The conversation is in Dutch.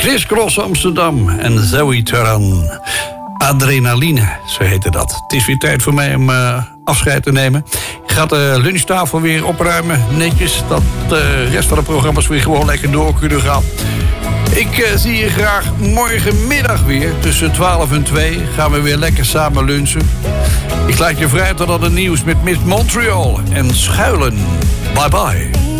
Chris Cross Amsterdam en Zoe Turan. Adrenaline, zo heette dat. Het is weer tijd voor mij om afscheid te nemen. Ik ga de lunchtafel weer opruimen, netjes. Dat de rest van de programma's weer gewoon lekker door kunnen gaan. Ik zie je graag morgenmiddag weer. Tussen 12 en 2 gaan we weer lekker samen lunchen. Ik laat je vrij tot aan het nieuws met Miss Montreal en Schuilen. Bye bye.